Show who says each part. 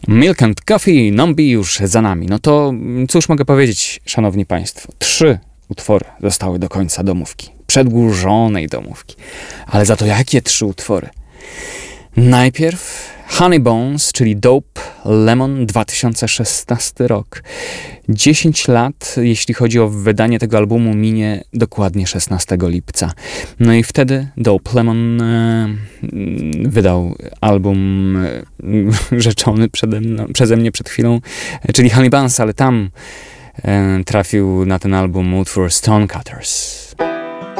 Speaker 1: Milk and Coffee, Nombi już za nami. No to cóż mogę powiedzieć, szanowni państwo. 3 utwory zostały do końca domówki. Przedłużonej domówki. Ale za to jakie 3 utwory? Najpierw Honey Bones, czyli Dope Lemon, 2016 rok. 10 lat, jeśli chodzi o wydanie tego albumu, minie dokładnie 16 lipca. No i wtedy Dope Lemon wydał album rzeczony przeze mnie przed chwilą, czyli Honey Bones, ale tam trafił na ten album utwór Stonecutters.